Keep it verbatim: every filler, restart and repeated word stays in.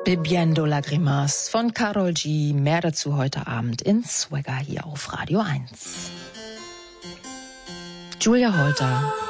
Bebiendo Lagrimas von Karol G. Mehr dazu heute Abend in Swagger hier auf Radio eins. Julia Holter